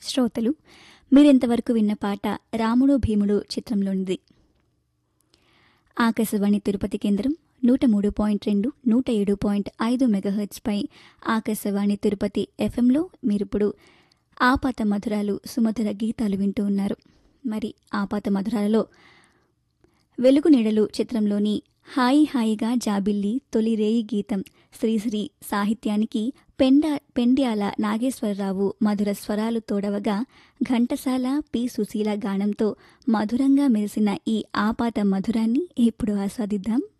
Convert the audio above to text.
శ్రోతలు మీరింతవరకు విన్న పాట రాముడు భీముడు చిత్రంలోనిది. ఆకాశవాణి తిరుపతి కేంద్రం 103.2 107.5 మెగాహెర్ట్జ్పై ఆకాశవాణి తిరుపతి ఎఫ్ఎంలో మీరిప్పుడు ఆపాత మధురాలు సుమధుర గీతాలు వింటూ ఉన్నారు. మరి ఆపాత మధురాలలో వెలుగు నీడలు చిత్రంలోని హాయి హాయిగా జాబిల్లి తొలి రేయి గీతం శ్రీశ్రీ సాహిత్యానికి పెండ్యాల నాగేశ్వరరావు మధుర స్వరాలు తోడవగా ఘంటసాల పి సుశీల గానంతో మధురంగా మెరిసిన ఈ ఆపాత మధురాన్ని ఇప్పుడు ఆస్వాదిద్దాం.